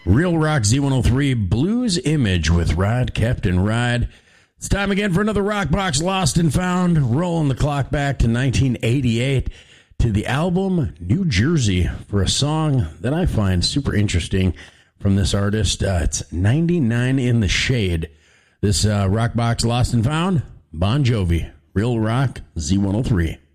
Real Rock Z103 Blues Image with Ride Captain Ride. It's time again for another Rock Box Lost and Found. Rolling the clock back to 1988 to the album New Jersey for a song that I find super interesting from this artist. It's 99 in the Shade. This Rock Box Lost and Found, Bon Jovi, Real Rock Z103.